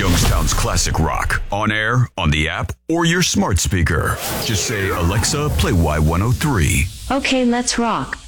Youngstown's classic rock. On air, on the app, or your smart speaker. Just say, Alexa, play Y103. Okay, let's rock.